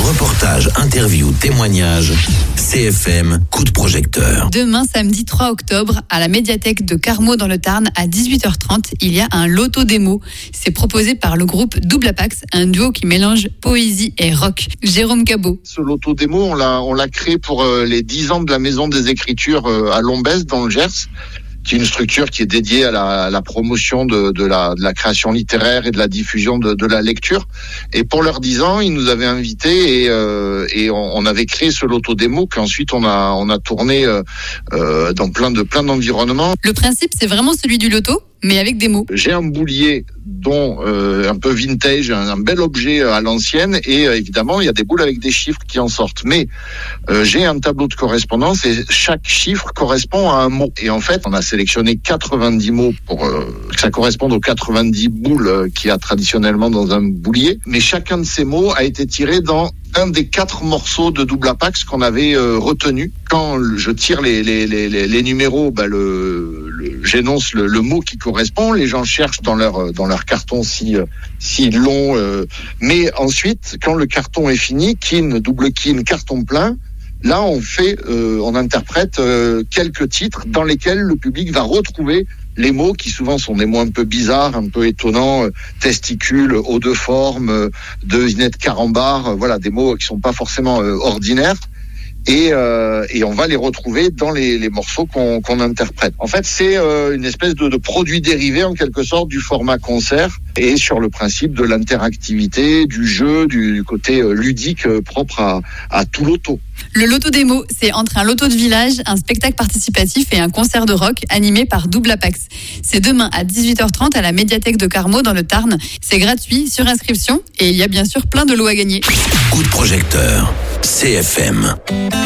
Reportages, interviews, témoignages, CFM, coup de projecteur. Demain, samedi 3 octobre, à la médiathèque de Carmaux dans le Tarn, à 18h30, il y a un loto démo. C'est proposé par le groupe Double Apax, un duo qui mélange poésie et rock. Jérôme Cabot. Ce loto démo, on l'a créé pour les 10 ans de la Maison des Écritures à Lombez, dans le Gers, qui est une structure qui est dédiée à la promotion de la création littéraire et de la diffusion de la lecture. Et pour leurs 10 ans, ils nous avaient invités et on avait créé ce loto démo qu'ensuite on a tourné dans plein d'environnements. Le principe, c'est vraiment celui du loto, mais avec des mots. J'ai un boulier dont un peu vintage, un bel objet à l'ancienne, et évidemment il y a des boules avec des chiffres qui en sortent. Mais j'ai un tableau de correspondance et chaque chiffre correspond à un mot. Et en fait, on a sélectionné 90 mots pour que ça corresponde aux 90 boules qu'il y a traditionnellement dans un boulier. Mais chacun de ces mots a été tiré dans un des 4 morceaux de Double Apax qu'on avait retenu. Quand je tire les numéros, j'énonce le mot qui correspond. Les gens cherchent dans leur carton s'ils l'ont. Mais ensuite, quand le carton est fini, double kin, carton plein, là on interprète quelques titres dans lesquels le public va retrouver les mots qui souvent sont des mots un peu bizarres, un peu étonnants, testicules, eau de forme, devinette carambar, voilà, des mots qui sont pas forcément ordinaires. Et on va les retrouver dans les morceaux qu'on interprète. En fait, c'est une espèce de produit dérivé en quelque sorte du format concert et sur le principe de l'interactivité, du jeu, du côté ludique propre à tout loto. Le loto démo, c'est entre un loto de village, un spectacle participatif et un concert de rock animé par Double Apax. C'est demain à 18h30 à la médiathèque de Carmaux dans le Tarn. C'est gratuit, sur inscription, et il y a bien sûr plein de lots à gagner. Coup de projecteur, CFM.